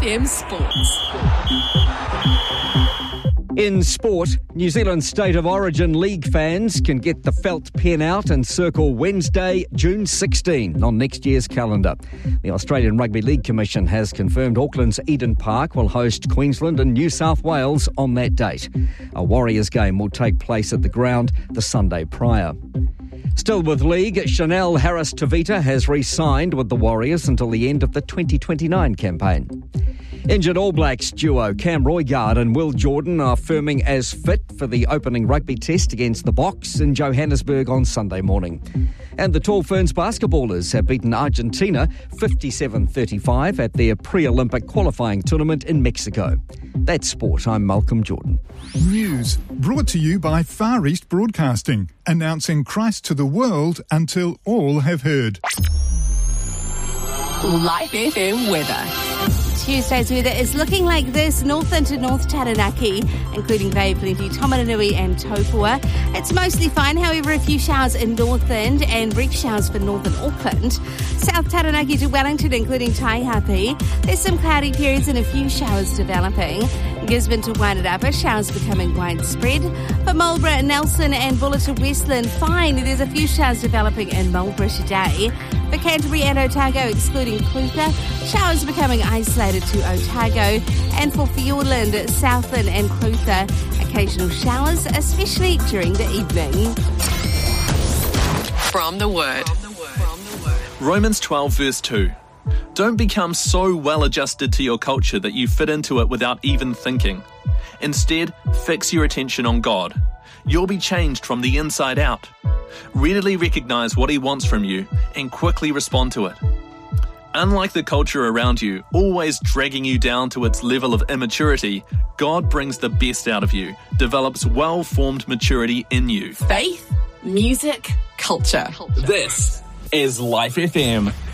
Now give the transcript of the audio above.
FM Sports. In sport, New Zealand State of Origin League fans can get the felt pen out and circle Wednesday, June 16 on next year's calendar. The Australian Rugby League Commission has confirmed Auckland's Eden Park will host Queensland and New South Wales on that date. A Warriors game will take place at the ground the Sunday prior. Still with League, Chanel Harris-Tavita has re-signed with the Warriors until the end of the 2029 campaign. Injured All Blacks duo Cam Roigard and Will Jordan are firming as fit for the opening rugby test against the Boks in Johannesburg on Sunday morning. And the Tall Ferns basketballers have beaten Argentina 57-35 at their pre-Olympic qualifying tournament in Mexico. That's sport. I'm Malcolm Jordan. News brought to you by Far East Broadcasting, announcing Christ to the world until all have heard. Live FM weather. Tuesday's weather is looking like this: northern to North Taranaki, including Bay of Plenty, Tomaranui and Topua. It's mostly fine, however, a few showers in Northland and brief showers for northern Auckland. South Taranaki to Wellington, including Taihape. There's some cloudy periods and a few showers developing. Gisborne to Wairarapa, showers becoming widespread. For Marlborough, Nelson and Buller to Westland, fine. There's a few showers developing in Marlborough today. For Canterbury and Otago, excluding Clutha, showers becoming isolated to Otago. And for Fiordland, Southland and Clutha, occasional showers, especially during the evening. From the Word. Romans 12 verse 2. Don't become so well adjusted to your culture that you fit into it without even thinking. Instead, fix your attention on God. You'll be changed from the inside out. Readily recognize what He wants from you and quickly respond to it. Unlike the culture around you, always dragging you down to its level of immaturity, God brings the best out of you, develops well-formed maturity in you. Faith, music, culture. This is Life FM.